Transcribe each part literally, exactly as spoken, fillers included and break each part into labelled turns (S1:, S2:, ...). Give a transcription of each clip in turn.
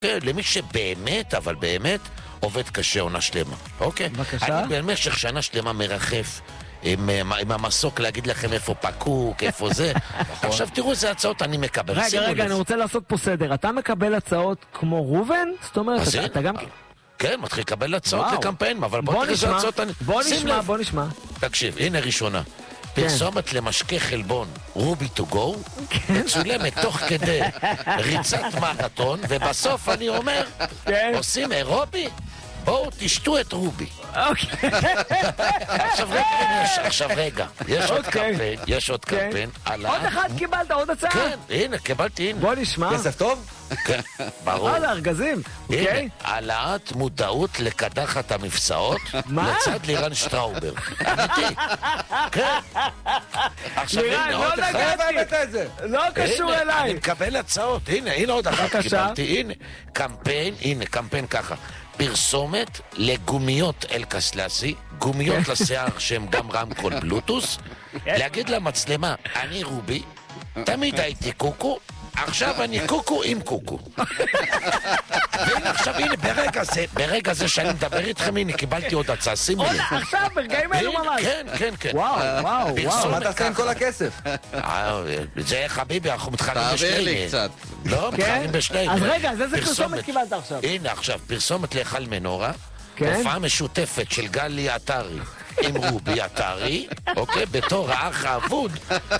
S1: כן, למי שבאמת, אבל באמת, עובד קשה עונה שלמה, אוקיי?
S2: בבקשה.
S1: אני במשך שנה שלמה מרחף עם, עם המסוק להגיד לכם איפה פקוק, איפה זה. עכשיו תראו איזה הצעות אני מקבל.
S2: רגע, רגע, אני רוצה לעשות פה סדר. אתה מקבל הצעות כמו רובן? זאת אומרת, אתה, אתה גם...
S1: כן, מתחיל לקבל הצעות לקמפיין, אבל בוא תראה איזה הצעות אני...
S2: בוא נשמע, בוא נשמע.
S1: תקשיב, הנה ראשונה. פרסומת למשקה חלבון רובי טו גו, מצולמת תוך כדי ריצת מרתון, ובסוף אני אומר, עושים אירובי? בואו תשתו את רובי. עכשיו רגע, עכשיו רגע, יש עוד קמפיין, יש עוד קמפיין.
S2: עוד אחד קיבלת, עוד הצעה?
S1: כן, הנה, קיבלתי, הנה.
S2: בוא נשמע.
S3: כסף טוב?
S1: כן, ברור.
S2: על הארגזים,
S1: הנה, העלאת מודעות לקדחת המפסעות לצד לירן שטראובר. אמיתי. כן. עכשיו הנה עוד אחד.
S2: לא קשור אליי.
S1: אני מקבל הצעות, הנה, הנה עוד אחת קיבלתי, הנה. קמפיין, הנה, קמפיין ככה. פרסומת לגומיות אלקסלסי, גומיות לשיער שהם גם רמקול בלוטוס, להגיד למצלמה, אני רובי, תמיד הייתי קוקו, עכשיו אני קוקו עם קוקו. והנה עכשיו, הנה, ברגע זה, ברגע זה שאני מדבר איתכם, הנה, קיבלתי עוד הצעה, שימו לי.
S2: עכשיו, ברגעים אלו ממש.
S1: כן, כן, כן.
S2: וואו, וואו, וואו.
S3: מה תעשה עם כל הכסף?
S1: זה חביבי, אנחנו מתחרים בשני.
S4: תעביר לי קצת.
S1: לא, מתחרים בשני.
S2: אז רגע, אז איזה פרסומת קיבלת עכשיו?
S1: הנה עכשיו, פרסומת להיכל מנורה, הופעה משותפת של גלי עטרי עם רובי עטרי, אוקיי, בתור האח האבוד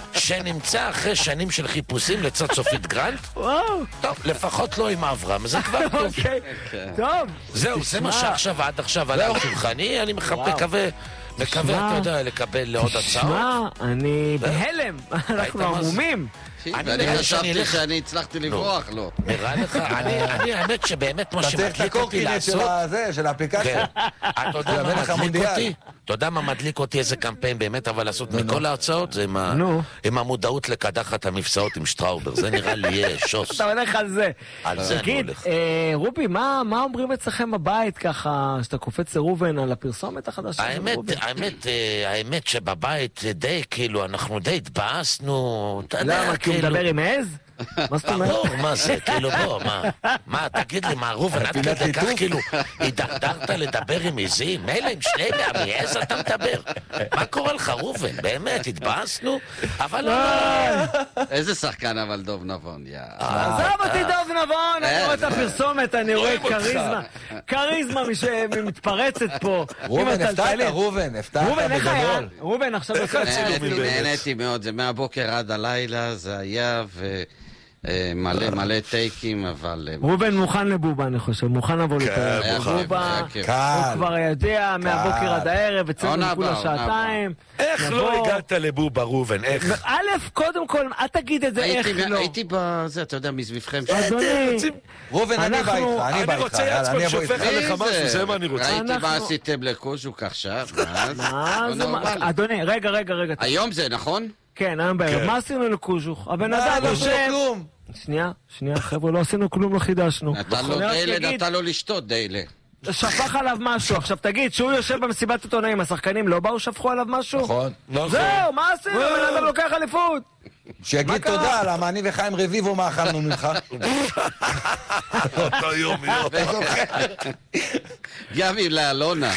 S1: שנמצא אחרי שנים של חיפושים לצד סופית גרנט.
S2: וואו.
S1: טוב, לפחות לא עם אברהם, זה כבר טוב.
S2: אוקיי, טוב.
S1: זהו, זה מה שעכשיו עד עכשיו עלה על שולחני, אני מקווה, מקווה, אתה יודע, לקבל לעוד הצעות.
S2: שמע, אני בהלם, אנחנו עמומים.
S4: ואני חשבתי שאני הצלחתי לברוח, לא.
S1: נראה לך, אני האמת שבאמת מה שמדליק אותי לעשות...
S3: אתה צריך את של האפליקציה.
S1: אתה יודע מה מדליק אותי? אתה יודע מה מדליק אותי איזה קמפיין באמת, אבל לעשות מכל ההרצאות זה עם המודעות לקדחת המפסעות עם שטראובר, זה נראה לי יהיה שוס.
S2: אתה הולך על זה.
S1: על זה אני הולך.
S2: רובי, מה אומרים אצלכם בבית ככה, שאתה קופץ לרובן על הפרסומת החדשה?
S1: האמת, האמת שבבית די כאילו, אנחנו די התבאסנו.
S2: למה? כי הוא מדבר עם עז? מה זאת אומרת?
S1: ברור, מה זה? כאילו בוא, מה? מה, תגיד לי, מה רובן, עד כדי כך כאילו הידרדרת לדבר עם עזים? מילא עם שני מעז אתה מדבר. מה קורה לך רובן? באמת, התבאסנו? אבל לא...
S4: איזה שחקן אבל דוב נבון, יא...
S2: עזב אותי דוב נבון, אני רואה את הפרסומת, אני רואה כריזמה. כריזמה מתפרצת פה.
S3: רובן, הפתעת, רובן, הפתעת בגדול.
S2: רובן, עכשיו עושה צילומים.
S4: נהניתי מאוד, זה מהבוקר עד הלילה, זה היה ו... מלא מלא טייקים, אבל...
S2: רובן מוכן לבובה, אני חושב, מוכן לבוא לתאר. בובה, הוא כבר יודע, מהבוקר עד הערב, אצלנו כולה שעתיים.
S1: איך לא הגעת לבובה, רובן? איך?
S2: א', קודם כל, אל תגיד את זה, איך לא.
S4: הייתי בזה, אתה יודע, מסביבכם.
S2: אדוני,
S3: רובן, אני בא איתך, אני בא איתך.
S1: אני רוצה יצמן שופך עליך משהו, זה מה אני רוצה.
S4: ראיתי מה עשיתם לקוז'וק עכשיו.
S2: מה זה מה? אדוני, רגע, רגע, רגע.
S4: היום זה, נכון?
S2: כן, היום בערב. מה עשינו לקוז'וך? הבן אדם יושב... שנייה, שנייה, חבר'ה, לא עשינו כלום, לא חידשנו.
S4: נתן לו דיילה, נתן לו לשתות דיילה.
S2: שפך עליו משהו. עכשיו תגיד, שהוא יושב במסיבת עיתונאים, השחקנים לא באו, שפכו עליו משהו?
S3: נכון.
S2: זהו, מה עשינו? בן אדם לוקח אליפות.
S3: שיגיד תודה, למה אני וחיים רביבו מה אכלנו ממך?
S1: אותו יום יום.
S4: גם עם לאלונה.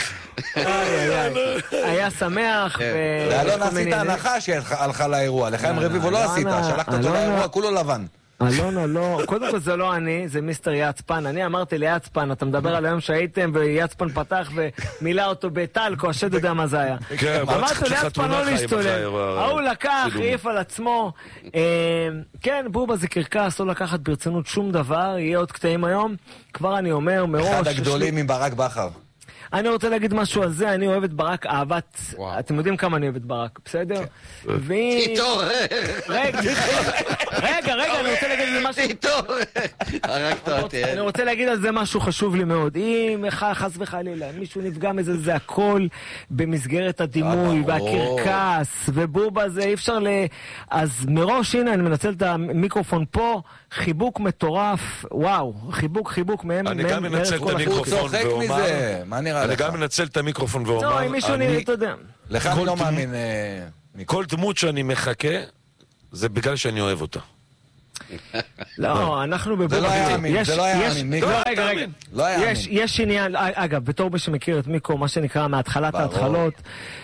S2: היה שמח.
S3: לאלונה עשית הנחה שהלכה לאירוע, לחיים רביבו לא עשית, שלחת אותו לאירוע, כולו לבן.
S2: אלונה, לא, קודם כל זה לא אני, זה מיסטר יצפן. אני אמרתי ליצפן, אתה מדבר על היום שהייתם ויצפן פתח ומילא אותו בטלקו, השד יודע מה זה היה. אמרתי ליצפן לא להשתולל, ההוא לקח, העיף על עצמו. כן, בובה זה קרקס, לא לקחת ברצינות שום דבר, יהיה עוד קטעים היום. כבר אני אומר מראש...
S3: אחד הגדולים עם ברק בכר.
S2: אני רוצה להגיד משהו על זה, אני אוהב את ברק אהבת, אתם יודעים כמה אני אוהב את ברק, בסדר?
S4: תתעורר!
S2: רגע, רגע, רגע, אני רוצה להגיד על זה משהו...
S4: תתעורר! הרגת אותי.
S2: אני רוצה להגיד על זה משהו חשוב לי מאוד. אם חס וחלילה, מישהו נפגע מזה, זה הכל במסגרת הדימוי והקרקס, ובובה זה אי אפשר ל... אז מראש, הנה, אני מנצל את המיקרופון פה, חיבוק מטורף, וואו, חיבוק, חיבוק מהם,
S1: אני גם מנצל את המיקרופון ואומר...
S3: מה נראה לך?
S1: אני גם מנצל את המיקרופון ואומר...
S2: לא, אם מישהו נראה, אתה יודע.
S3: לך אני לא מאמין...
S1: כל דמות שאני מחכה, זה בגלל שאני אוהב אותה.
S2: לא, אנחנו בבוקר.
S3: זה לא היה אמין, זה לא היה אמין, מיקו.
S2: לא, רגע, רגע.
S3: לא היה אמין.
S2: יש עניין, אגב, בתור מי שמכיר את מיקו, מה שנקרא מההתחלת ההתחלות,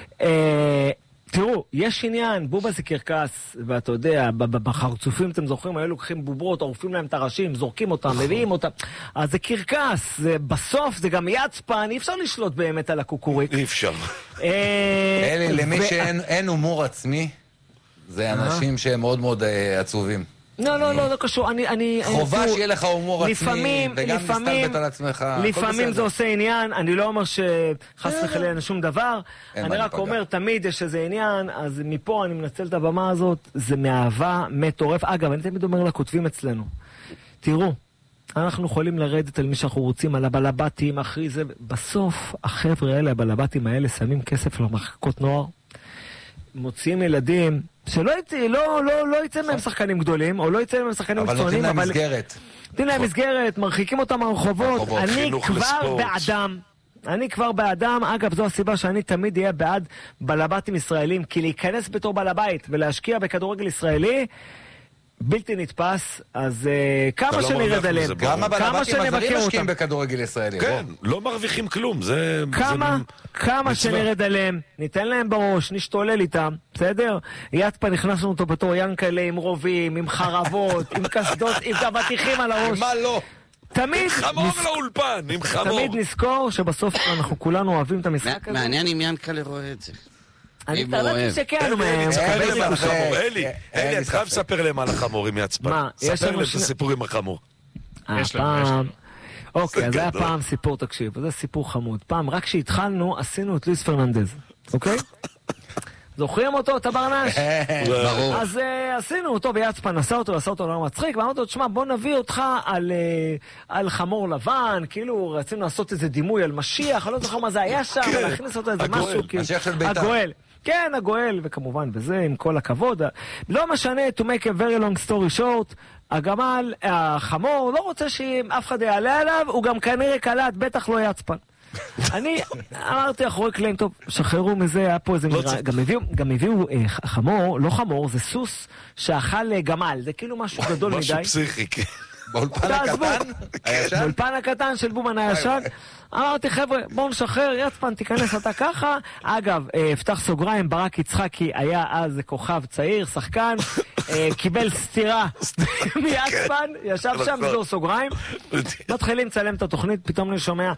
S2: תראו, יש עניין, בובה זה קרקס, ואתה יודע, בחרצופים אתם זוכרים, היו לוקחים בוברות, עורפים להם את הראשים, זורקים אותם, מביאים אותם, אז זה קרקס, בסוף זה גם יצפן, אי אפשר לשלוט באמת על הקוקוריק.
S1: אי אפשר.
S3: אלי, למי שאין הומור עצמי, זה אנשים שהם מאוד מאוד עצובים.
S2: לא, לא, לא, לא קשור, אני, אני...
S3: חובה שיהיה לך הומור עצמי, וגם מסתלבט על עצמך.
S2: לפעמים זה עושה עניין, אני לא אומר שחס וחלילה אין שום דבר, אני רק אומר, תמיד יש איזה עניין, אז מפה אני מנצל את הבמה הזאת, זה מאהבה מטורף. אגב, אני תמיד אומר לכותבים אצלנו, תראו, אנחנו יכולים לרדת על מי שאנחנו רוצים, על הבלבטים, אחרי זה, בסוף החבר'ה האלה, הבלבטים האלה, שמים כסף למחלקות נוער, מוציאים ילדים, שלא יצא, לא, לא, לא יצא מהם שחקנים גדולים, או לא יצא מהם שחקנים מקצוענים,
S3: אבל נותנים להם מסגרת.
S2: נותנים להם מסגרת, מרחיקים אותם מהרחובות, אני כבר באדם, אני כבר באדם, אגב, זו הסיבה שאני תמיד אהיה בעד בלבטים ישראלים, כי להיכנס בתור בלבית ולהשקיע בכדורגל ישראלי, בלתי נתפס, אז כמה שנרד עליהם,
S3: גם הבלבטים הזרים משקיעים בכדורגל ישראלי.
S1: כן, לא מרוויחים כלום, זה...
S2: כמה, כמה שנרד עליהם, ניתן להם בראש, נשתולל איתם, בסדר? יצפן נכנסנו אותו בתור ינקלה עם רובים, עם חרבות, עם קסדות, עם אבטיחים על הראש.
S3: מה לא?
S2: תמיד...
S1: חמור לאולפן, עם חמור.
S2: תמיד נזכור שבסוף אנחנו כולנו אוהבים את המשחק הזה.
S4: מעניין אם ינקלה רואה את זה.
S2: אני מתארתי שכן,
S1: אלי, אלי, אתה חייב לספר להם על החמור עם יצפן.
S2: מה?
S1: ספר להם את הסיפור עם החמור.
S2: יש לנו, אוקיי, אז היה פעם סיפור, תקשיב, זה סיפור חמוד. פעם, רק כשהתחלנו, עשינו את לואיס פרננדז, אוקיי? זוכרים אותו, את הברנש?
S4: ברור.
S2: אז עשינו אותו ביצפן, עשה אותו, עשה אותו לא מצחיק, ואמרתי לו, תשמע, בוא נביא אותך על חמור לבן, כאילו רצינו לעשות איזה דימוי על משיח, אני לא זוכר מה זה היה שם, ולהכניס אותו איזה משהו,
S3: משיח של בית"ר.
S2: הגואל. כן, הגואל, וכמובן, וזה עם כל הכבוד. לא משנה, to make a very long story short, הגמל, החמור, לא רוצה שאף אחד יעלה עליו, הוא גם כנראה קלט, בטח לא יצפן. אני אמרתי אחורי קלעים, טוב, שחררו מזה, היה פה איזה מירה, גם הביאו, גם הביאו חמור, לא חמור, זה סוס שאכל גמל, זה כאילו משהו גדול מדי.
S1: משהו פסיכי, כן.
S3: באולפן הקטן?
S2: באולפן הקטן של בומן הישן. אמרתי, חבר'ה, בואו נשחרר, יצפן, תיכנס אתה ככה. אגב, פתח סוגריים, ברק יצחקי היה אז כוכב צעיר, שחקן, קיבל סתירה מיצפן, ישב שם, סגור סוגריים. מתחילים לצלם את התוכנית, פתאום אני שומע,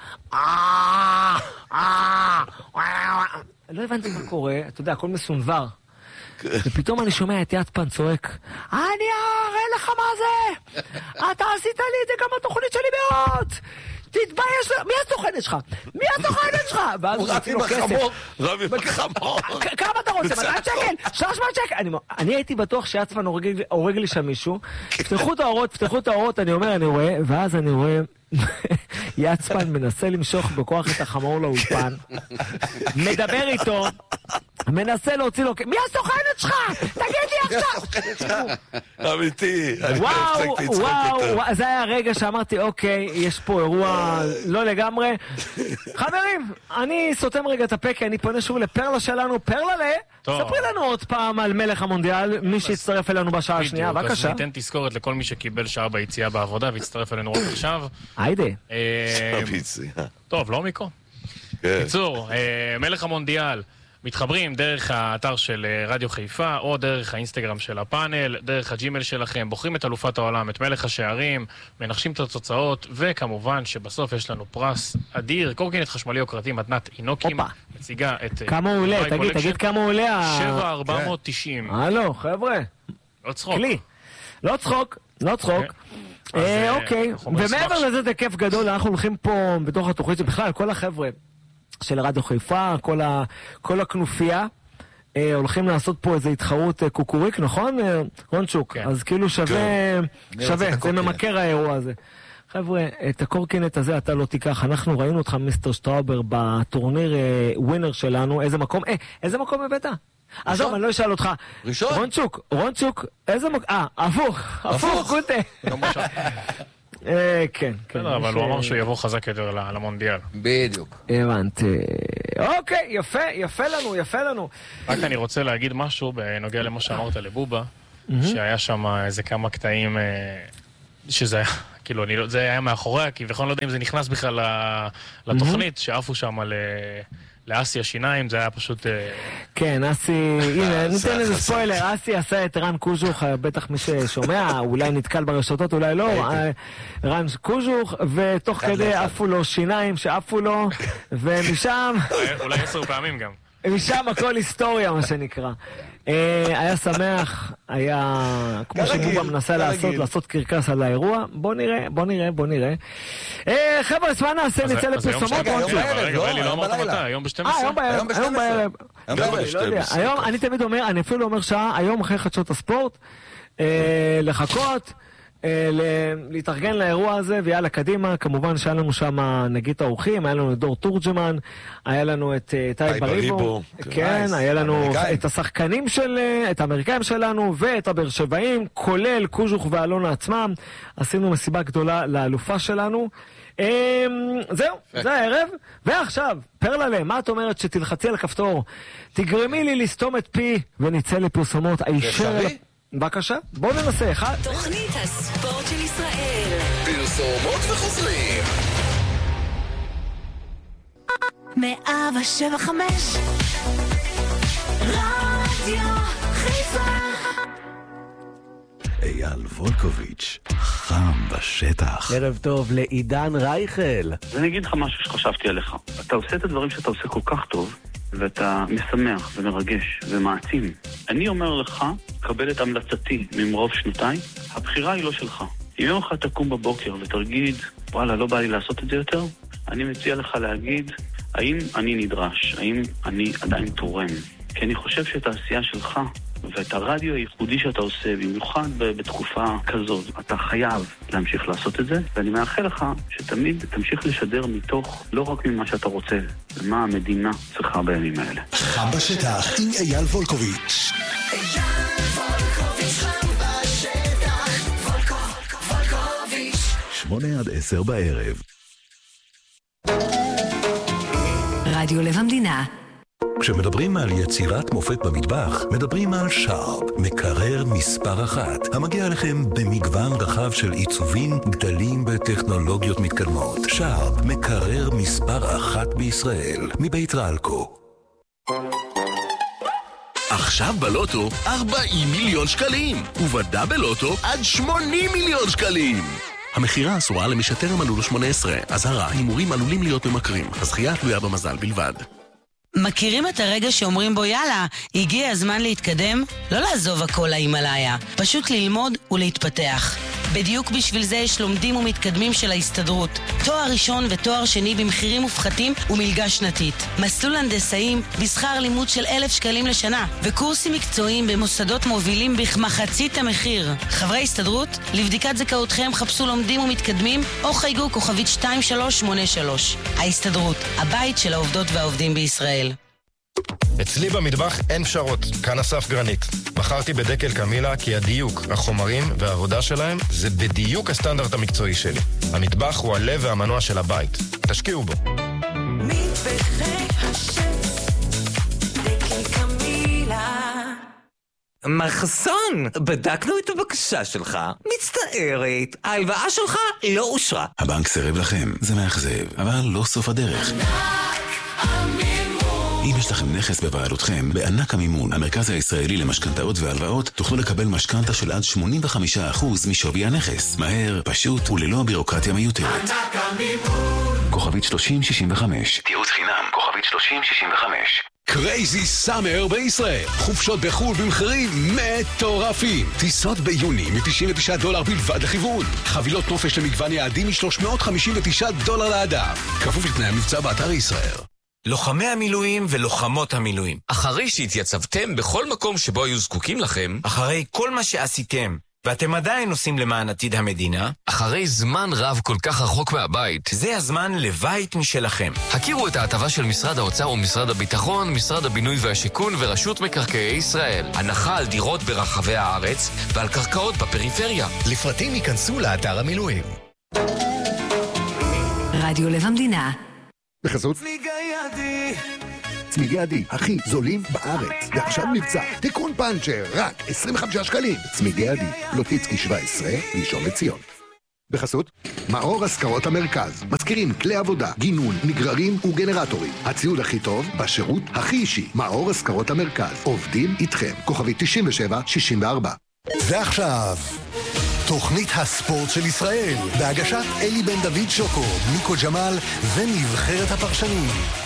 S2: לא הבנתי מה קורה, אתה יודע, הכל מסונבר. ופתאום אני שומע את יצפן צועק, אני אראה לך מה זה, אתה עשית לי את זה גם בתוכנית שלי מאוד, תתבייש, מי הסוכנת שלך? מי הסוכנת שלך? ואז הוא רבי בחמור,
S1: רבי בחמור.
S2: כמה אתה רוצה? מאתיים שקל? שלוש מאות שקל? אני הייתי בטוח שיצפן הורג לי שם מישהו, פתחו את האורות, פתחו את האורות, אני אומר, אני רואה, ואז אני רואה, יצפן מנסה למשוך בכוח את החמור לאולפן, מדבר איתו, מנסה להוציא לו, מי הסוכנת שלך? תגיד לי עכשיו!
S1: אמיתי, אני
S2: וואו, וואו, זה היה הרגע שאמרתי, אוקיי, יש פה אירוע לא לגמרי. חברים, אני סותם רגע את הפה, כי אני פונה שוב לפרלה שלנו, פרלה לה, ספרי לנו עוד פעם על מלך המונדיאל, מי שיצטרף אלינו בשעה השנייה, בבקשה.
S5: אז ניתן תזכורת לכל מי שקיבל שעה ביציאה בעבודה והצטרף אלינו רק עכשיו.
S2: היידה.
S5: טוב, לא מיקו? קיצור, מלך המונדיאל. מתחברים דרך האתר של רדיו חיפה, או דרך האינסטגרם של הפאנל, דרך הג'ימל שלכם, בוחרים את אלופת העולם, את מלך השערים, מנחשים את התוצאות, וכמובן שבסוף יש לנו פרס אדיר, קורקינט חשמלי יוקרתי, מתנת אינוקים, מציגה את...
S2: כמה הוא עולה? תגיד, תגיד כמה הוא עולה.
S5: שבע ארבע מאות תשעים.
S2: הלו, חבר'ה.
S5: לא צחוק.
S2: כלי. לא צחוק, לא צחוק. אוקיי, ומעבר לזה זה כיף גדול, אנחנו הולכים פה בתוך התוכנית שבכלל, כל החבר'ה של רדיו חיפה, כל, ה, כל הכנופיה, אה, הולכים לעשות פה איזו התחרות אה, קוקוריק, נכון? אה, רונצ'וק. כן. אז כאילו שווה, כן. שווה, זה ממכר האירוע הזה. חבר'ה, את הקורקינט הזה אתה לא תיקח. אנחנו ראינו אותך, מיסטר שטראובר, בטורניר אה, ווינר שלנו. איזה מקום? אה, איזה מקום הבאת? עזוב, אני לא אשאל אותך.
S3: ראשון?
S2: רונצ'וק, רונצ'וק, איזה מקום? אה, הפוך, הפוך, גוטה. כן, כן.
S5: אבל הוא אמר שהוא יבוא חזק יותר למונדיאל.
S3: בדיוק.
S2: הבנתי. אוקיי, יפה, יפה לנו, יפה לנו.
S5: רק אני רוצה להגיד משהו בנוגע למה שאמרת לבובה. שהיה שם איזה כמה קטעים שזה היה, כאילו, זה היה מאחוריה, כי וכן לא יודע אם זה נכנס בכלל לתוכנית, שעפו שם לאסי השיניים, זה היה פשוט...
S2: כן, אסי, הנה, ניתן איזה ספוילר, אסי עשה את רן קוז'וך, בטח מי ששומע, אולי נתקל ברשתות, אולי לא, רן קוז'וך, ותוך כדי עפו לו שיניים שעפו לו, ומשם...
S5: אולי עשר פעמים גם.
S2: משם הכל היסטוריה, מה שנקרא. היה שמח, היה, כמו שבובה מנסה לעשות, לעשות קרקס על האירוע. בוא נראה, בוא נראה, בוא נראה. חבר'ה, מה נעשה? נצא לפרסומות?
S5: רגע, אלי, לא אמרת מתי, היום ב-שתים עשרה?
S2: היום בערב. היום, אני תמיד אומר, אני אפילו אומר שעה, היום אחרי חדשות הספורט, לחכות, להתארגן לאירוע הזה, ויאללה קדימה. כמובן שהיה לנו שם נגיד האורחים, היה לנו את דור תורג'מן, היה לנו את טי בריבו, כן, היה לנו את השחקנים של, את האמריקאים שלנו, ואת הבאר שבעים, כולל קוז'וך ואלונה עצמם. עשינו מסיבה גדולה לאלופה שלנו. זהו, זה הערב. ועכשיו, פרללה, מה את אומרת שתלחצי על הכפתור, תגרמי לי לסתום את פי ונצא לפרסומות הישר. בבקשה, בואו ננסה אחד.
S6: תוכנית הספורט של ישראל,
S7: פרסומות וחוזרים.
S6: מאה ושבע חמש רדיו חיפה.
S7: אייל וולקוביץ', חם בשטח.
S8: ערב טוב לעידן רייכל.
S9: אני אגיד לך משהו שחשבתי עליך. אתה עושה את הדברים שאתה עושה כל כך טוב, ואתה משמח ומרגש ומעצים. אני אומר לך, קבל את המלצתי ממרוב שנותיי, הבחירה היא לא שלך. אם יום אחד תקום בבוקר ותרגיד, וואלה, לא בא לי לעשות את זה יותר, אני מציע לך להגיד, האם אני נדרש? האם אני עדיין תורם? כי אני חושב שאת העשייה שלך ואת הרדיו הייחודי שאתה עושה, במיוחד בתקופה כזאת, אתה חייב להמשיך לעשות את זה, ואני מאחל לך שתמיד תמשיך לשדר מתוך, לא רק ממה שאתה רוצה, ומה המדינה צריכה בימים האלה.
S7: חם בשטח עם אייל וולקוביץ'.
S6: אייל וולקוביץ', חם בשטח, וולקוביץ'.
S7: שמונה עד עשר בערב.
S6: רדיו לב המדינה.
S7: כשמדברים על יצירת מופת במטבח, מדברים על שרפ, מקרר מספר אחת, המגיע לכם במגוון רחב של עיצובים, גדלים וטכנולוגיות מתקדמות. שרפ, מקרר מספר אחת בישראל, מבית רלקו.
S10: עכשיו בלוטו ארבעים מיליון שקלים, ובדאבל לוטו עד שמונים מיליון שקלים. המחירה אסורה למי שטרם מלאו לו שמונה עשרה. אזהרה, הימורים עלולים להיות ממכרים. הזכייה תלויה במזל בלבד.
S11: מכירים את הרגע שאומרים בו יאללה, הגיע הזמן להתקדם? לא לעזוב הכל להימאליה, פשוט ללמוד ולהתפתח. בדיוק בשביל זה יש לומדים ומתקדמים של ההסתדרות. תואר ראשון ותואר שני במחירים מופחתים ומלגה שנתית. מסלול הנדסאים בשכר לימוד של אלף שקלים לשנה, וקורסים מקצועיים במוסדות מובילים בכמחצית המחיר. חברי הסתדרות, לבדיקת זכאותכם חפשו לומדים ומתקדמים, או חייגו כוכבית שתיים שלוש שמונה שלוש. ההסתדרות, הבית של העובדות והעובדים בישראל.
S12: אצלי במטבח אין פשרות, כאן אסף גרנית. בחרתי בדקל קמילה כי הדיוק, החומרים והעבודה שלהם זה בדיוק הסטנדרט המקצועי שלי. המטבח הוא הלב והמנוע של הבית. תשקיעו בו.
S6: מטבחי השף, דקל קמילה.
S8: מחסון, בדקנו את הבקשה שלך. מצטערת, ההלוואה שלך לא אושרה.
S7: הבנק סירב לכם, זה מאכזב, אבל לא סוף הדרך. אם יש לכם נכס בבעלותכם, בענק המימון, המרכז הישראלי למשכנתאות והלוואות, תוכלו לקבל משכנתה של עד שמונים וחמישה אחוז משווי הנכס. מהר, פשוט וללא בירוקרטיה מיותרת. ענק המימון. כוכבית שלושים שישים וחמש. תיעוץ חינם, כוכבית שלושים שישים וחמש.
S10: קרייזי סאמר בישראל. חופשות בחול במחירים מטורפים. טיסות ביוני מ-תשעים ותשעה דולר בלבד לכיוון. חבילות נופש למגוון יעדים מ-שלוש מאות חמישים ותשעה דולר לאדם. כפוף לתנאי המבצע באתר ישראל.
S13: לוחמי המילואים ולוחמות המילואים, אחרי שהתייצבתם בכל מקום שבו היו זקוקים לכם, אחרי כל מה שעשיתם, ואתם עדיין עושים למען עתיד המדינה, אחרי זמן רב כל כך רחוק מהבית, זה הזמן לבית משלכם. הכירו את ההטבה של משרד האוצר ומשרד הביטחון, משרד הבינוי והשיכון ורשות מקרקעי ישראל. הנחה על דירות ברחבי הארץ ועל קרקעות בפריפריה.
S10: לפרטים ייכנסו לאתר המילואים.
S6: רדיו לב המדינה.
S10: בחסות
S14: צליגה ידי, צמיגי עדי, הכי זולים בארץ. ועכשיו מבצע, תיקון פאנצ'ר, רק עשרים וחמישה שקלים. צמיגי עדי, פלוטיצקי שבע עשרה, ראשון לציון. בחסות, מאור השכרות המרכז. מזכירים כלי עבודה, גינון, נגררים וגנרטורים. הציוד הכי טוב, בשירות הכי אישי. מאור השכרות המרכז. עובדים איתכם. כוכבי תשעים ושבע שישים וארבע.
S10: ועכשיו, תוכנית הספורט של ישראל, בהגשת אלי בן דוד שוקו, ניקו ג'מל ונבחרת הפרשנים.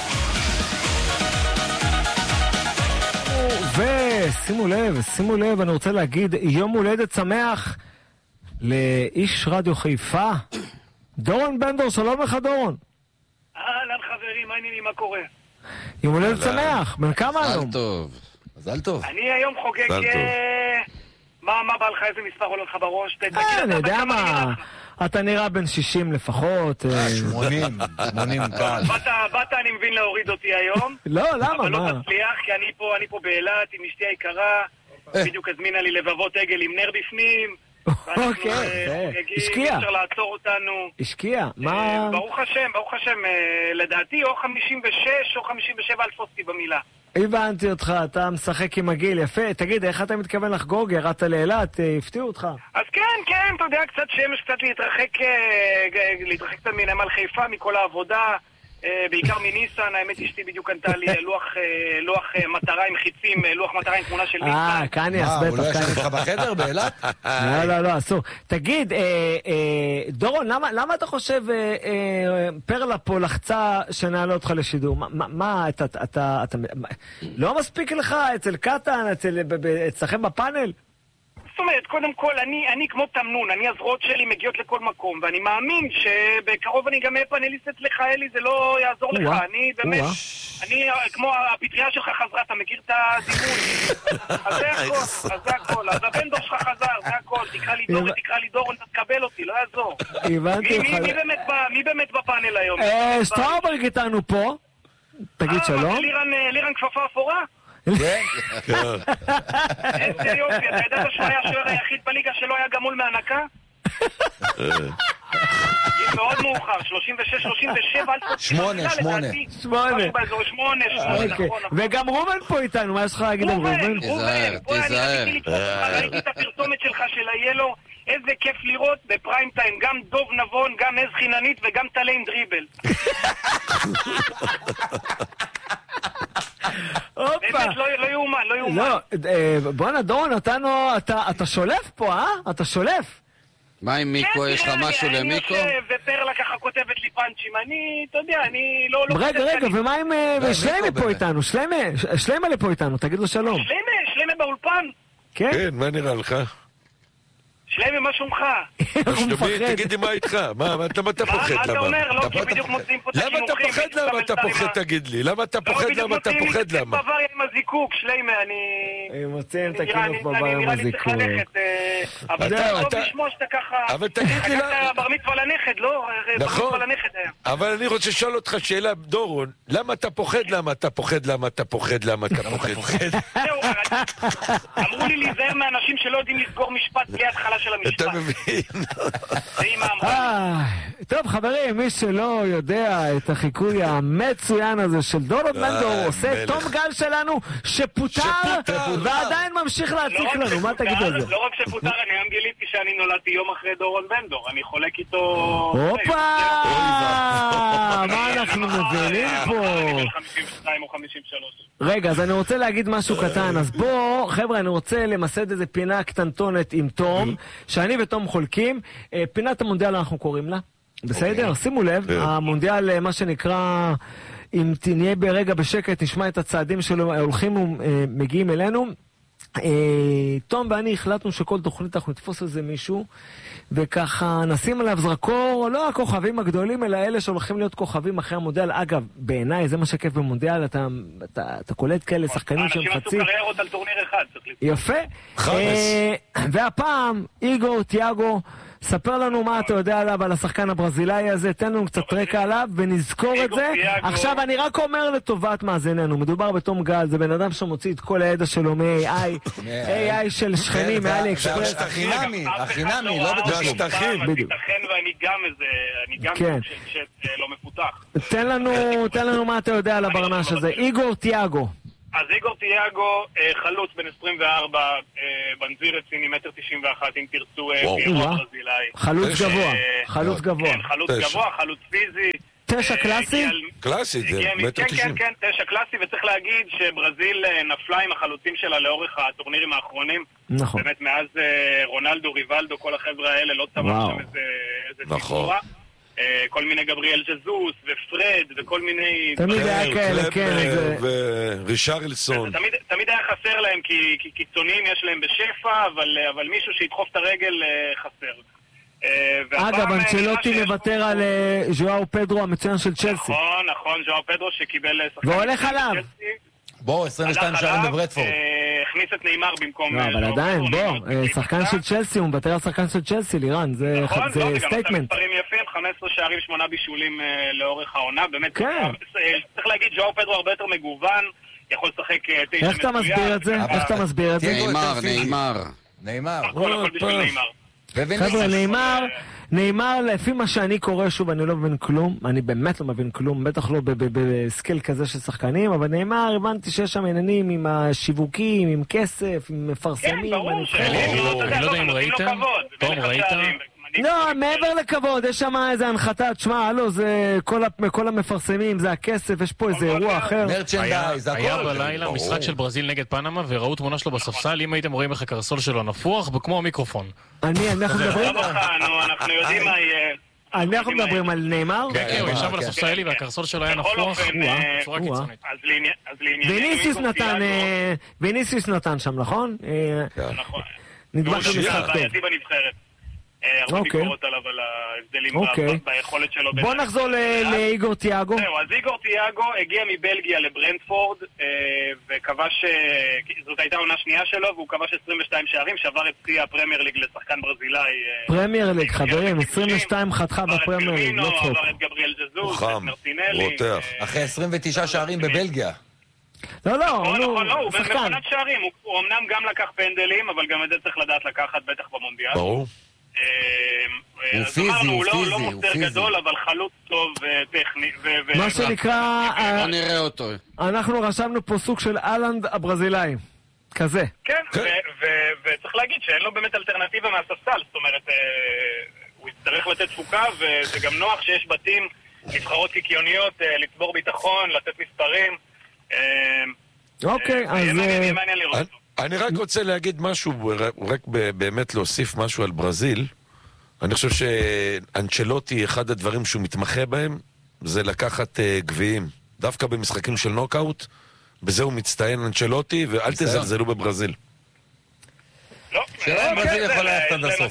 S2: ושימו לב, שימו לב, אני רוצה להגיד יום הולדת שמח לאיש רדיו חיפה, דורון בנדור. שלום לך דורון.
S15: אהלן חברים, מה העניינים, מה קורה?
S2: יום הולדת שמח, בן כמה היום?
S3: מזל טוב. מזל טוב.
S15: אני היום חוגג... מה, מה בא לך, איזה מספר עולה לך בראש?
S2: אה, אני יודע מה, אתה נראה בן שישים לפחות.
S3: שמונים, שמונים קל.
S15: באת, אני מבין, להוריד אותי היום.
S2: לא, למה,
S15: אבל
S2: מה?
S15: לא תצליח, כי אני פה, אני פה באילת עם אשתי היקרה, בדיוק הזמינה לי לבבות עגל עם נר בפנים.
S2: אוקיי, השקיע.
S15: אפשר לעצור אותנו.
S2: השקיע, מה?
S15: ברוך השם, ברוך השם, לדעתי או חמישים ושש או חמישים ושבע אלף אותי במילה.
S2: הבנתי אותך, אתה משחק עם הגיל, יפה. תגיד, איך אתה מתכוון לחגוג? ירדת לאילת, הפתיעו אותך.
S15: אז כן, כן, אתה יודע, קצת שמש, קצת להתרחק, להתרחק קצת מנמל חיפה, מכל העבודה, בעיקר מניסן. האמת, אשתי בדיוק קנתה לי לוח, לוח מטרה עם חיצים, לוח מטרה עם תמונה של ניסן.
S2: אה, קניאס, בטח.
S3: אולי יש לך בחדר באילת?
S2: לא, לא, לא, אסור. תגיד, דורון, למה אתה חושב פרלה פה לחצה שנעלה אותך לשידור? מה, אתה לא מספיק לך אצל קטן, אצלכם בפאנל?
S15: זאת אומרת, קודם כל, אני, אני כמו תמנון, אני הזרועות שלי מגיעות לכל מקום, ואני מאמין שבקרוב אני גם אהיה פאנליסט אצלך, אלי, זה לא יעזור לך. אני באמת, אני, כמו הפטריה שלך חזרה, אתה מכיר את הזימון? אז זה הכל, אז זה הכל. אז הבנדור שלך חזר, זה הכל. תקרא לי דורון, תקרא לי דורון, תקבל אותי, לא יעזור.
S2: הבנתי אותך.
S15: מי באמת בפאנל היום?
S2: שטראוברג איתנו פה. תגיד שלום.
S15: לירן כפפה אפורה?
S3: כן.
S15: איזה יופי, אתה ידעת שהוא היה השוער היחיד בליגה שלא היה גמול מהנקה? מאוד מאוחר, שלושים ושש שלושים ושבע,
S3: שמונה, שמונה.
S2: שמונה.
S15: שמונה, שמונה.
S2: וגם רובן פה איתנו, מה יש לך להגיד על רובן?
S15: תיזהר, תיזהר. ראיתי את הפרסומת שלך של היילו, איזה כיף לראות בפריים טיים, גם דוב נבון, גם עז חיננית וגם טלה עם דריבל. באמת, לא יאומן, לא יאומן.
S2: בוא'נה, דורון, אתה שולף פה, אה? אתה שולף.
S4: מה עם מיקו? יש לך משהו למיקו?
S15: אני יושב ופרלה ככה כותבת לי פאנצ'ים, אני, אתה יודע, אני לא...
S2: רגע, רגע, ומה עם שלמה פה איתנו? שלמה לפה איתנו, תגיד לו שלום.
S15: שלמה, שלמה באולפן.
S2: כן?
S1: כן, מה נראה לך?
S15: שלמה, מה שומך?
S2: הוא מפחד.
S1: תגידי מה איתך? מה אתה פוחד?
S15: מה אתה אומר? לא, כי בדיוק מוצאים פה את
S1: למה אתה פוחד? למה אתה פוחד? תגיד לי. למה אתה פוחד? למה אתה פוחד? למה?
S15: בוואריה עם הזיקוק, שלמה, אני...
S2: הם מוצאים את הכינוף בוואריה עם
S15: נראה לי צריך
S2: הזיקוק.
S15: ללכת. אבל זה טוב לשמוע שאתה ככה...
S1: אבל תגיד לי...
S15: חגגת בר מצווה לנכד, לא?
S1: נכון.
S15: בר מצווה לנכד היה.
S1: אבל אני רוצה לשאול אותך שאלה, דורון. למה אתה פוחד? למה אתה פוחד? למה אתה פוחד? למה אתה פוחד?
S15: זהו, אמרו לי להיזהר מאנשים שלא יודעים לסגור משפט בלי התחלה של המשפט.
S1: אתה מבין?
S2: טוב חברים, מי שלא יודע את החיקוי המצוין הזה של דורון בנדור עושה תום גל שלנו שפוטר ועדיין ממשיך להציק לנו, מה תגיד על זה?
S15: לא רק שפוטר, אני גם גיליתי שאני נולדתי יום אחרי דורון בנדור, אני חולק איתו...
S2: הופה! מה אנחנו מבינים פה?
S15: חמישים ושתיים או חמישים ושלוש.
S2: רגע, אז אני רוצה להגיד משהו קטן, אז בוא, חבר'ה, אני רוצה למסד איזה פינה קטנטונת עם תום, שאני ותום חולקים, פינת המונדיאל אנחנו קוראים לה, בסדר? שימו לב, המונדיאל, מה שנקרא, אם תנהיה ברגע בשקט, נשמע את הצעדים שלו, הולכים ומגיעים אלינו. תום ואני החלטנו שכל תוכנית אנחנו נתפוס על זה מישהו, וככה נשים עליו זרקור, לא הכוכבים הגדולים, אלא אלה שהולכים להיות כוכבים אחרי המונדיאל. אגב, בעיניי זה מה שכיף במונדיאל, אתה, אתה, אתה קולט כאלה שחקנים שהם חצי...
S15: אנשים עשו קריירות על טורניר אחד.
S2: יפה. והפעם, איגו, תיאגו, ספר לנו מה אתה יודע עליו, על השחקן הברזילאי הזה, תן לנו קצת רקע עליו ונזכור את זה. עכשיו אני רק אומר לטובת מאזיננו, מדובר בתום גל, זה בן אדם שמוציא את כל הידע שלו מ-איי איי, איי איי של שכנים, מאלי אקספרס.
S3: החינמי, החינמי, לא בתשלום.
S15: ייתכן ואני גם איזה, אני גם לא מפותח.
S2: תן לנו מה אתה יודע על הברנש הזה. איגור תיאגו.
S15: אז איגור תיאגו, חלוץ בן עשרים וארבע, בנזיר רציני, מטר תשעים ואחת, אם תרצו, פירו ברזילאי.
S2: חלוץ גבוה, חלוץ גבוה.
S15: כן, חלוץ גבוה, חלוץ פיזי.
S2: תשע קלאסי?
S1: קלאסי, זה מטר תשעים.
S15: כן, כן, כן, תשע קלאסי, וצריך להגיד שברזיל נפלה עם החלוצים שלה לאורך הטורנירים האחרונים.
S2: נכון.
S15: באמת מאז רונלדו, ריבלדו, כל החבר'ה האלה, לא צמח שם איזה סיפורה. כל מיני גבריאל ג'זוס ופרד וכל מיני...
S2: תמיד היה כאלה, כן.
S1: ורישרלסון.
S15: תמיד היה חסר להם, כי קיצוניים יש להם בשפע, אבל מישהו שידחוף את הרגל חסר.
S2: אגב, אנצ'לוטי מוותר על ז'ואאו פדרו המצוין של צ'לסי.
S15: נכון, נכון, ז'ואאו פדרו שקיבל...
S2: והולך עליו.
S3: בוא, עשרים ושתיים שערים בברדפורד.
S15: הכניס את נאמר במקום...
S2: לא, אבל עדיין, בוא, שחקן של צ'לסי, הוא מוותר על שחקן של צ'לסי, לירן, זה סטייטמנט.
S15: נכון, לא, גם מספרים יפים, חמישה עשר שערים, שמונה בישולים לאורך העונה, באמת, צריך להגיד, ז'ואאו פדרו הרבה יותר מגוון, יכול לשחק תשע מצוין.
S2: איך אתה מסביר את זה? איך אתה מסביר את זה?
S4: נאמר, נאמר.
S3: נאמר.
S15: הכל, הכל בשביל נאמר.
S2: חבר'ה, נאמר, נאמר, לפי מה שאני קורא, שוב, אני לא מבין כלום, אני באמת לא מבין כלום, בטח לא בסקל כזה של שחקנים, אבל נאמר, הבנתי שיש שם עניינים עם השיווקים, עם כסף, עם מפרסמים.
S15: כן, ברור,
S5: אני לא יודע אם ראיתם, תום, ראיתם?
S2: לא, מעבר לכבוד, יש שם איזה הנחתה, תשמע, הלו, זה כל המפרסמים, זה הכסף, יש פה איזה אירוע אחר.
S3: מרצ'נדייז, הכל.
S5: היה בלילה משחק של ברזיל נגד פנמה, וראו תמונה שלו בספסל, אם הייתם רואים איך הקרסול שלו נפוח, כמו המיקרופון.
S2: אני, אנחנו מדברים...
S15: אנחנו יודעים מה יהיה...
S2: אנחנו מדברים על נאמר?
S5: כן, כן, הוא ישב על הספסל והקרסול שלו היה נפוח, בצורה קיצונית.
S2: ויניסיוס נתן, ויניסיוס נתן שם, נכון?
S15: נכון.
S2: נדבך במשחק טוב.
S15: בעייתי בנבחרת. הרבה ביקורות עליו על ההבדלים ביכולת שלו.
S2: בוא נחזור לאיגור תיאגו.
S15: זהו, אז איגור תיאגו הגיע מבלגיה לברנדפורד וכבש, זאת הייתה עונה שנייה שלו, והוא כבש עשרים ושתיים שערים, שבר את שיא הפרמייר ליג לשחקן ברזילאי.
S2: פרמייר ליג, חברים, עשרים ושתיים חתכה בפרמייר ליג, לא צחוק.
S15: עבר את גבריאל ג'זוס, את מרטינלי.
S3: אחרי עשרים ותשעה שערים בבלגיה.
S2: לא, לא,
S15: נכון, נכון, לא, הוא במכונת שערים, הוא אמנם גם לקח פנדלים, אבל גם את זה צריך לדעת לקחת בטח במונדיאל.
S1: ברור.
S3: הוא פיזי, הוא פיזי,
S15: הוא לא מוסר גדול, אבל חלוץ טוב וטכני.
S2: מה שנקרא...
S4: בוא נראה אותו.
S2: אנחנו רשמנו פה סוג של אהלנד הברזילאי. כזה.
S15: כן, וצריך להגיד שאין לו באמת אלטרנטיבה מהספסל. זאת אומרת, הוא יצטרך לתת תפוקה, וזה גם נוח שיש בתים, נבחרות קיקיוניות, לצבור ביטחון, לתת מספרים.
S2: אוקיי, אז...
S15: יהיה מעניין לראות אותו.
S1: אני רק רוצה להגיד משהו, רק באמת להוסיף משהו על ברזיל. אני חושב שאנצ'לוטי, אחד הדברים שהוא מתמחה בהם, זה לקחת גביעים. דווקא במשחקים של נוקאוט, בזה הוא מצטיין אנצ'לוטי, ואל תזלזלו בברזיל.
S3: שאלה ברזיל יכול ללכת עד הסוף.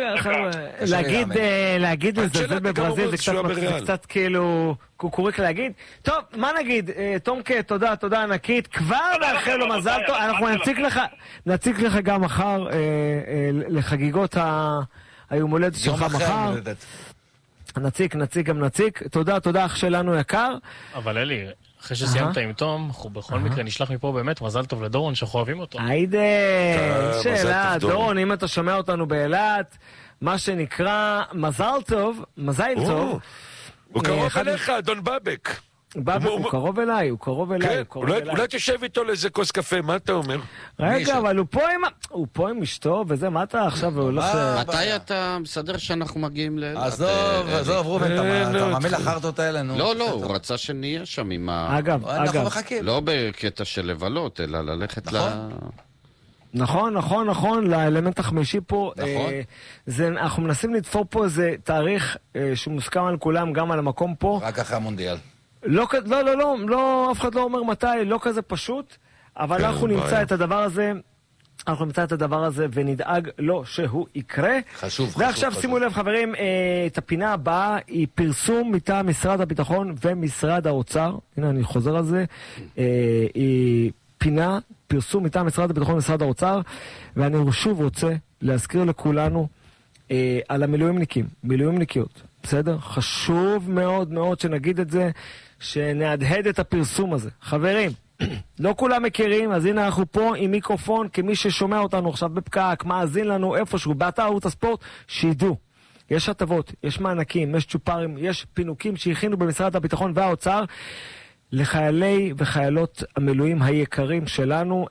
S2: להגיד לזלזל בברזיל זה קצת כאילו קוקוריק להגיד. טוב, מה נגיד? תומקה, תודה, תודה ענקית. כבר לאחל לו מזל טוב. אנחנו נציג לך גם מחר לחגיגות היום הולדת שלך מחר. נציג, נציג גם נציג. תודה, תודה אח שלנו יקר.
S5: אבל אלי, אחרי שסיימת עם תום, אנחנו בכל מקרה נשלח מפה באמת מזל טוב לדורון, שאנחנו אוהבים אותו.
S2: היידה, שאלה, דורון, אם אתה שומע אותנו באילת, מה שנקרא מזל טוב, מזל טוב.
S1: הוא קרוב אליך, אדון בבק.
S2: בבק, הוא קרוב אליי, הוא קרוב אליי.
S1: אולי תשב איתו לאיזה כוס קפה, מה אתה אומר?
S2: רגע, אבל הוא פה עם אשתו, וזה, מה אתה עכשיו?
S4: מתי אתה מסדר שאנחנו מגיעים לאילת?
S3: עזוב, עזוב, רובן, אתה מאמין לחרטות האלה, נו.
S4: לא, לא, הוא רצה שנהיה שם עם ה...
S2: אגב, אגב.
S4: לא בקטע של לבלות, אלא ללכת ל...
S2: נכון, נכון, נכון, לאלמנט החמישי פה. נכון. אנחנו מנסים לתפור פה איזה תאריך שהוא מוסכם על כולם, גם על המקום פה.
S3: רק אחרי המונדיאל.
S2: לא, לא, לא, לא, לא, אף אחד לא אומר מתי, לא כזה פשוט, אבל אנחנו נמצא את הדבר הזה, אנחנו נמצא את הדבר הזה ונדאג לו שהוא יקרה.
S3: חשוב, חשוב.
S2: ועכשיו שימו לב חברים, את הפינה הבאה היא פרסום מטעם משרד הביטחון ומשרד האוצר. הנה אני חוזר על זה. היא פינה, פרסום מטעם משרד הביטחון ומשרד האוצר, ואני שוב רוצה להזכיר לכולנו אה, על המילואימניקים, מילואימניקיות, בסדר? חשוב מאוד מאוד שנגיד את זה, שנהדהד את הפרסום הזה. חברים, לא כולם מכירים, אז הנה אנחנו פה עם מיקרופון, כמי ששומע אותנו עכשיו בפקק, מאזין לנו איפשהו, באתר ערוץ הספורט, שידעו. יש הטבות, יש מענקים, יש צ'ופרים, יש פינוקים שהכינו במשרד הביטחון והאוצר, לחיילי וחיילות המילואים היקרים שלנו.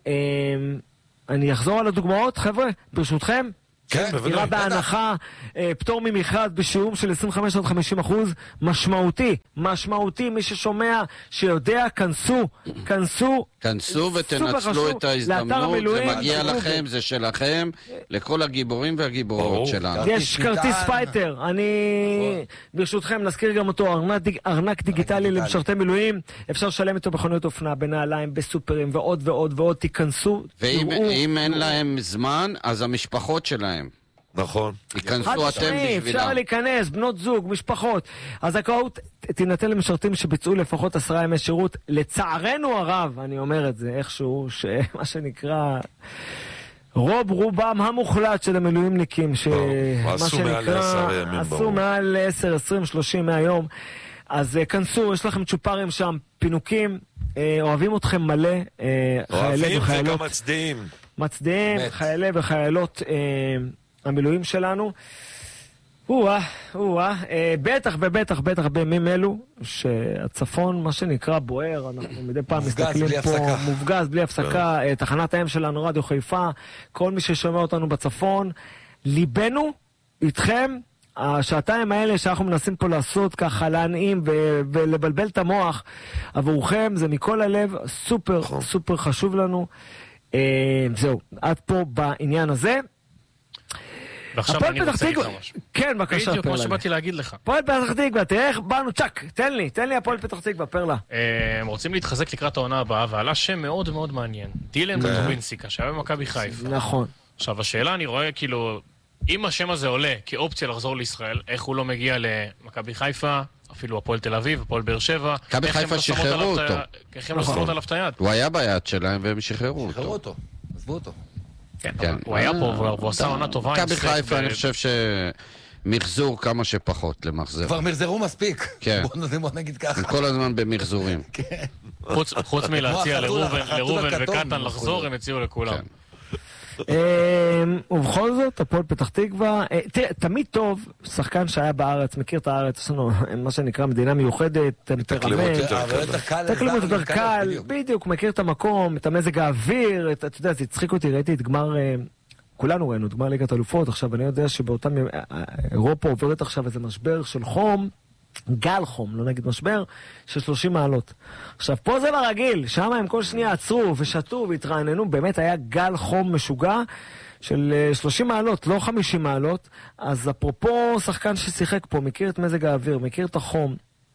S2: אני אחזור על הדוגמאות, חבר'ה, ברשותכם.
S1: כן, בוודאי.
S2: דירה בהנחה, פטור ממכרז בשיעור של עשרים וחמש עד חמישים אחוז, משמעותי, משמעותי, מי ששומע, שיודע, כנסו, כנסו.
S4: כנסו ותנצלו את ההזדמנות, זה מגיע לכם, זה שלכם, לכל הגיבורים והגיבורות שלנו.
S2: יש כרטיס פייטר, אני, ברשותכם, נזכיר גם אותו, ארנק דיגיטלי למשרתי מילואים, אפשר לשלם איתו בחנויות אופנה, בנעליים, בסופרים, ועוד ועוד ועוד, תיכנסו.
S4: ואם אין להם זמן, אז המשפחות שלהם.
S1: נכון.
S4: ייכנסו אתם בשבילם.
S2: אפשר להיכנס, בנות זוג, משפחות. הזכאות תינתן למשרתים שביצעו לפחות עשרה ימי שירות. לצערנו הרב, אני אומר את זה איכשהו, שמה שנקרא, רוב רובם המוחלט של המילואימניקים, שמה שנקרא, עשו מעל עשר, עשרים, שלושים מהיום. אז כנסו, יש לכם צ'ופרים שם, פינוקים, אוהבים אתכם מלא, חיילי וחיילות.
S1: אוהבים וגם מצדיעים.
S2: מצדיעים, חיילי וחיילות המילואים שלנו. או-אה, או-אה, בטח ובטח בטח בימים אלו, שהצפון, מה שנקרא, בוער, אנחנו מדי פעם מסתכלים פה, מופגז בלי הפסקה, תחנת האם שלנו, רדיו חיפה, כל מי ששומע אותנו בצפון, ליבנו איתכם, השעתיים האלה שאנחנו מנסים פה לעשות ככה, להנעים ו- ולבלבל את המוח עבורכם, זה מכל הלב, סופר סופר חשוב לנו. אה, זהו, עד פה בעניין הזה.
S5: ועכשיו אני רוצה להגיד לך משהו.
S2: כן, בבקשה,
S5: בדיוק, כמו שבאתי להגיד לך.
S2: הפועל פתח תקווה, תראה איך באנו, צ'ק, תן לי, תן לי הפועל פתח תקווה, פרלה.
S5: הם רוצים להתחזק לקראת העונה הבאה, ועלה שם מאוד מאוד מעניין. דילן טובינסיקה, שהיה במכבי חיפה.
S2: נכון.
S5: עכשיו, השאלה, אני רואה כאילו, אם השם הזה עולה כאופציה לחזור לישראל, איך הוא לא מגיע למכבי חיפה, אפילו הפועל תל אביב, הפועל באר שבע.
S4: מכבי חיפה שחררו אותו.
S5: איך הם לא שמות עליו את היד?
S4: הוא היה ביד שלהם והם שחררו אותו.
S3: שחררו אותו, עזבו אותו.
S5: כן, הוא היה פה והוא עשה עונה טובה.
S4: מכבי חיפה, אני חושב שמחזור כמה שפחות למחזר.
S3: כבר מחזרו מספיק.
S4: כן.
S3: בוא נגיד ככה.
S4: כל הזמן במחזורים.
S3: כן.
S5: חוץ מלהציע לרובן וקטן לחזור, הם הציעו לכולם.
S2: ובכל זאת, הפועל פתח תקווה, תראה, תמיד טוב, שחקן שהיה בארץ, מכיר את הארץ, יש לנו מה שנקרא מדינה מיוחדת, טמפרמנט, תקלימות יותר קל, בדיוק, מכיר את המקום, את המזג האוויר, אתה יודע, זה הצחיק אותי, ראיתי את גמר, כולנו ראינו, את גמר ליגת האלופות, עכשיו אני יודע שבאותם, אירופה עוברת עכשיו איזה משבר של חום, גל חום, לא נגיד משבר, של שלושים מעלות. עכשיו, פה זה ברגיל, שם הם כל שנייה עצרו ושתו והתרעננו, באמת היה גל חום משוגע של שלושים מעלות, לא חמישים מעלות, אז אפרופו שחקן ששיחק פה, מכיר את מזג האוויר, מכיר את החום,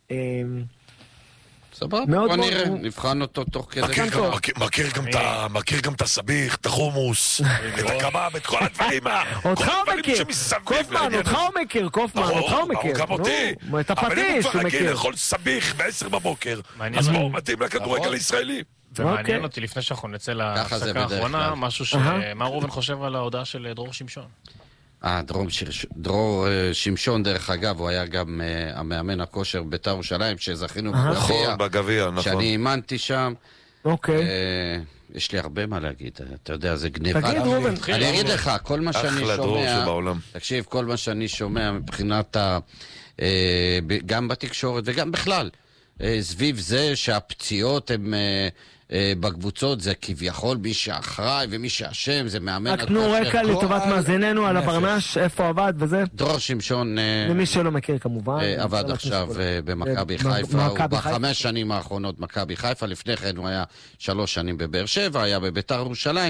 S4: סבבה, בוא נראה, נבחן אותו תוך כדי.
S1: מכיר גם את הסביך, את החומוס, את הקבב, את כל הדברים.
S2: אותך הוא מכיר, קופמן, אותך הוא מכיר, קופמן, אותך הוא מכיר.
S1: גם אותי.
S2: את הפטיש הוא מכיר.
S1: לאכול סביך בעשר בבוקר, אז בואו מתאים לכדורגל הישראלי.
S5: ומעניין אותי לפני שאנחנו נצא להפסקה האחרונה, משהו שמה ראובן חושב על ההודעה של דרור שמשון.
S4: אה, דרור שמשון, דרך אגב, הוא היה גם המאמן הכושר בית"ר ירושלים, שזכינו
S1: בגביע, נכון.
S4: שאני אימנתי שם.
S2: אוקיי.
S4: יש לי הרבה מה להגיד, אתה יודע, זה גניבה.
S2: תגיד, רובן.
S4: אני אגיד לך, כל מה שאני שומע, תקשיב, כל מה שאני שומע מבחינת ה... גם בתקשורת וגם בכלל, סביב זה שהפציעות הן... בקבוצות זה כביכול מי שאחראי ומי שאשם, זה מאמן...
S2: רק תנו רקע לטובת מאזיננו על הברנש, איפה עבד וזה?
S4: דרור שמשון...
S2: למי שלא מכיר כמובן.
S4: עבד עכשיו במכבי חיפה, הוא בחמש שנים האחרונות מכבי חיפה, לפני כן הוא היה שלוש שנים בבאר שבע, היה בבית"ר ירושלים.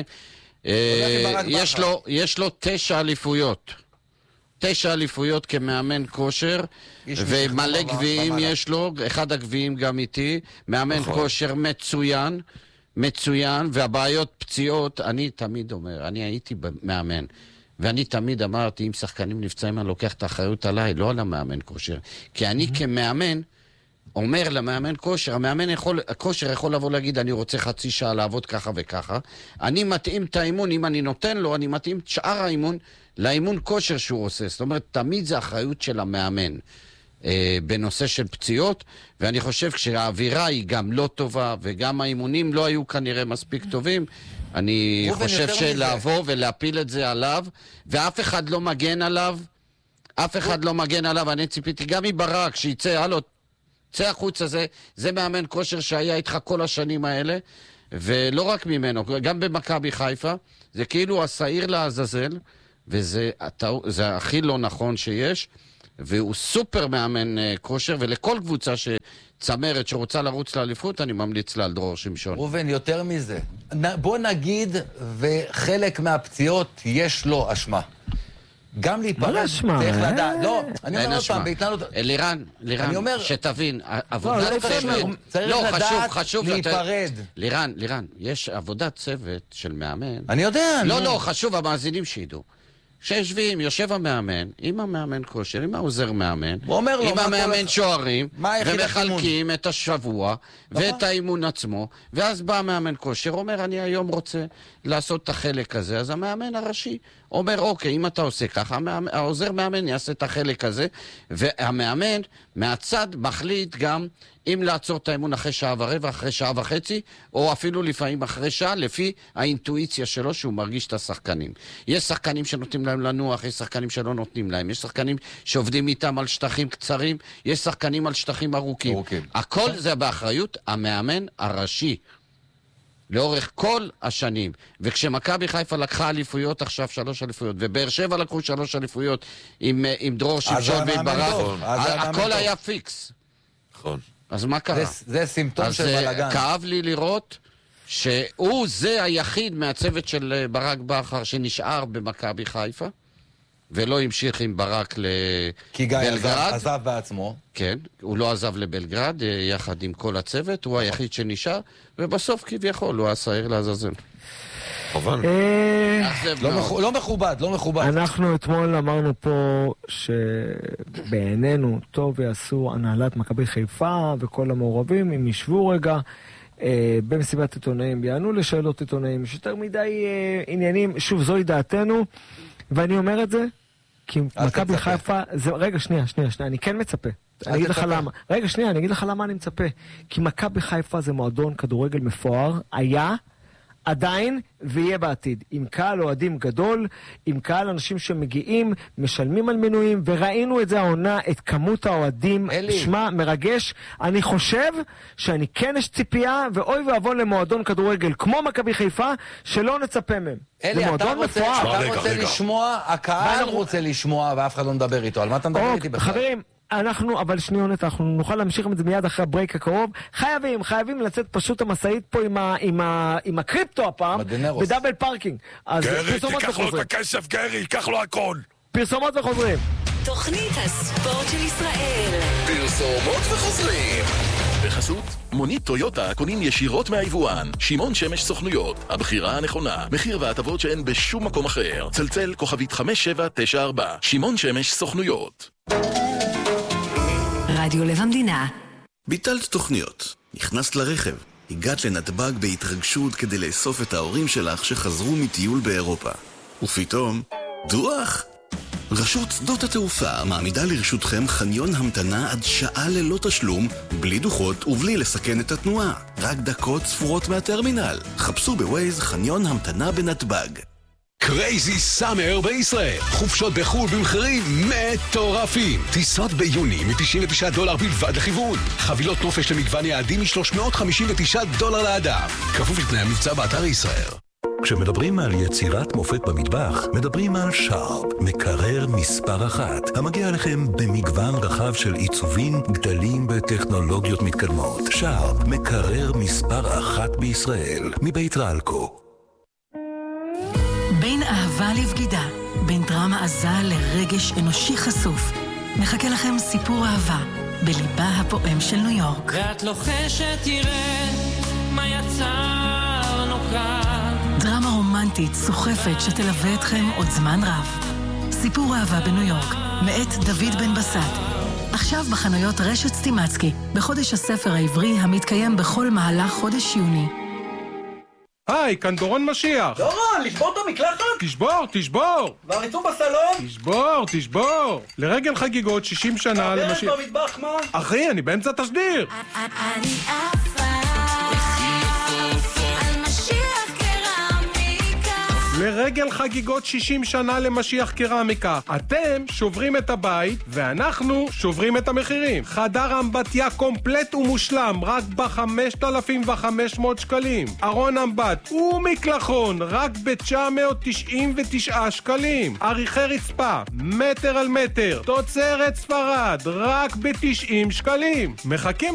S4: יש לו תשע אליפויות. תשע אליפויות כמאמן כושר, ומלא גביעים יש לו, אחד הגביעים גם איתי, מאמן כושר מצוין, מצוין, והבעיות פציעות, אני תמיד אומר, אני הייתי מאמן, ואני תמיד אמרתי, אם שחקנים נפצעים, אני לוקח את האחריות עליי, לא על המאמן כושר, כי אני כמאמן, אומר למאמן כושר, המאמן יכול, הכושר יכול לבוא להגיד, אני רוצה חצי שעה לעבוד ככה וככה, אני מתאים את האימון, אם אני נותן לו, אני מתאים את שאר האימון לאימון כושר שהוא עושה. זאת אומרת, תמיד זה אחריות של המאמן אה, בנושא של פציעות, ואני חושב כשהאווירה היא גם לא טובה, וגם האימונים לא היו כנראה מספיק טובים, אני חושב שלעבור ולהפיל את זה עליו, ואף אחד לא מגן עליו, אף אחד לא מגן עליו, אני ציפיתי גם מברק שיצא, הלו, צא החוץ הזה, זה מאמן כושר שהיה איתך כל השנים האלה, ולא רק ממנו, גם במכבי חיפה, זה כאילו השעיר לעזאזל, וזה זה הכי לא נכון שיש, והוא סופר מאמן כושר, ולכל קבוצה שצמרת שרוצה לרוץ לאליפות, אני ממליץ לה על דרור שמשון.
S3: ראובן, יותר מזה, בוא נגיד, וחלק מהפציעות יש לו אשמה. גם להיפרד, צריך לדעת. לא, אני אומר עוד פעם, בהתנהלות...
S4: לירן, לירן, שתבין, עבודת צוות...
S3: צריך לדעת להיפרד.
S4: לירן, לירן, יש עבודת צוות של מאמן.
S3: אני יודע.
S4: לא, לא, חשוב, המאזינים שידעו. שיושבים, יושב המאמן, עם המאמן כושר, עם העוזר מאמן, עם המאמן שוערים, ומחלקים את השבוע ואת האימון עצמו, ואז בא המאמן כושר, אומר, אני היום רוצה לעשות את החלק הזה, אז המאמן הראשי אומר, אוקיי, אם אתה עושה ככה, העוזר מאמן יעשה את החלק הזה, והמאמן מהצד מחליט גם אם לעצור את האימון אחרי שעה ורבע, אחרי שעה וחצי, או אפילו לפעמים אחרי שעה, לפי האינטואיציה שלו שהוא מרגיש את השחקנים. יש שחקנים שנותנים להם לנוח, יש שחקנים שלא נותנים להם, יש שחקנים שעובדים איתם על שטחים קצרים, יש שחקנים על שטחים ארוכים. אוקיי. הכל זה באחריות המאמן הראשי. לאורך כל השנים. וכשמכבי חיפה לקחה אליפויות, עכשיו שלוש אליפויות, ובאר שבע לקחו שלוש אליפויות עם, עם דרור שמשון והתברח, הכל היה פיקס.
S1: נכון.
S4: אז מה קרה?
S3: זה, זה סימפטום של בלגן.
S4: אז כאב לי לראות שהוא זה היחיד מהצוות של ברק בכר שנשאר במכבי חיפה, ולא המשיך עם ברק לבלגרד.
S3: כי גיא עזב, עזב בעצמו.
S4: כן, הוא לא עזב לבלגרד, יחד עם כל הצוות, הוא היחיד שנשאר, ובסוף כביכול הוא השעיר לעזאזל.
S1: חובל.
S3: לא מכובד, לא מכובד.
S2: אנחנו אתמול אמרנו פה שבעינינו טוב יעשו הנהלת מכבי חיפה וכל המעורבים, אם ישבו רגע במסיבת עיתונאים, ויענו לשאלות עיתונאים, יש יותר מדי עניינים, שוב זוהי דעתנו, ואני אומר את זה, כי מכבי חיפה, זה, רגע, שנייה, שנייה, שנייה, אני כן מצפה. אני אגיד לך למה. רגע, שנייה, אני אגיד לך למה אני מצפה. כי מכבי חיפה זה מועדון כדורגל מפואר, היה, עדיין, ויהיה בעתיד. עם קהל אוהדים גדול, עם קהל אנשים שמגיעים, משלמים על מנויים, וראינו את זה העונה, את כמות האוהדים, שמה, מרגש. אני חושב שאני כן יש ציפייה, ואוי ואבון למועדון כדורגל, כמו מכבי חיפה, שלא נצפה מהם.
S3: אלי, אתה רוצה, אתה רוצה לשמוע, הקהל רוצה לשמוע, ואף אחד לא מדבר איתו. על מה אתה מדבר איתי בכלל?
S2: חברים, אנחנו, אבל שניונת, אנחנו נוכל להמשיך את זה מיד אחרי הברייק הקרוב. חייבים, חייבים לצאת פשוט המשאית פה עם, ה, עם, ה, עם הקריפטו הפעם, בדאבל פארקינג.
S1: גרי, תיקח לו את הכסף, גרי, ייקח לו הכל.
S2: פרסומות וחוזרים.
S6: תוכנית הספורט של ישראל.
S7: פרסומות וחוזרים. בחסות, מונית טויוטה קונים ישירות מהיבואן. שמעון שמש סוכנויות, הבחירה הנכונה. מחיר והטבות שאין בשום מקום אחר. צלצל כוכבית חמש שבע תשע ארבע. שמעון שמש סוכנויות.
S6: רדיו לב המדינה.
S16: ביטלת תוכניות, נכנסת לרכב, הגעת לנתב"ג בהתרגשות כדי לאסוף את ההורים שלך שחזרו מטיול באירופה. ופתאום, דוח! רשות שדות התעופה מעמידה לרשותכם חניון המתנה עד שעה ללא תשלום, בלי דוחות ובלי לסכן את התנועה. רק דקות ספורות מהטרמינל. חפשו בווייז חניון המתנה בנתב"ג.
S10: קרייזי סאמר בישראל. חופשות בחו"ל במחירים מטורפים. טיסות ביוני מ-תשעים ותשעה דולר בלבד לכיוון. חבילות נופש למגוון יעדים מ-שלוש מאות חמישים ותשעה דולר לאדם. כפוף לתנאי המבצע באתר ישראל.
S17: כשמדברים על יצירת מופת במטבח, מדברים על שרפ, מקרר מספר אחת, המגיע לכם במגוון רחב של עיצובים, גדלים וטכנולוגיות מתקדמות. שרפ, מקרר מספר אחת בישראל, מבית רלקו.
S18: בין אהבה לבגידה, בין דרמה עזה לרגש אנושי חשוף, מחכה לכם סיפור אהבה בליבה הפועם של ניו יורק.
S19: ואת לוחשת תראה מה יצרנו כאן.
S18: דרמה רומנטית סוחפת שתלווה אתכם עוד זמן רב. סיפור אהבה בניו יורק, מאת דוד בן בסט. עכשיו בחנויות רשת סטימצקי, בחודש הספר העברי המתקיים בכל מהלך חודש יוני.
S20: היי, כאן דורון משיח.
S21: דורון, לשבור את המקלחת?
S20: תשבור, תשבור.
S21: והריצו בסלון?
S20: תשבור, תשבור. לרגל חגיגות שישים שנה למשיח.
S21: הברז במטבח, מה?
S20: אחי, אני באמצע תשדיר.
S19: אני עפה על משיח קרמיקה.
S20: לרגל חגיגות שישים שנה למשיח קרמיקה. אתם שוברים את הבית, ואנחנו שוברים את המחירים. חדר אמבטיה קומפלט ומושלם, רק ב-חמשת אלפים וחמש מאות שקלים. ארון אמבט ומקלחון, רק ב-תשע מאות תשעים ותשעה שקלים. עריכי רצפה, מטר על מטר, תוצרת ספרד, רק ב-תשעים שקלים. מחכים